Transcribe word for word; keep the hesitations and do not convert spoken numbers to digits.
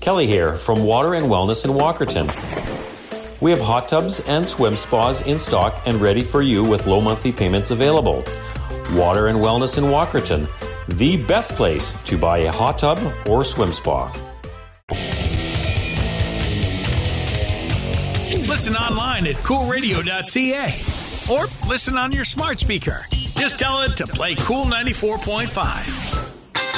Kelly here from Water and Wellness in Walkerton. We have hot tubs and swim spas in stock and ready for you with low monthly payments available. Water and Wellness in Walkerton, the best place to buy a hot tub or swim spa. Listen online at cool radio dot c a or listen on your smart speaker. Just tell it to play Cool ninety-four point five.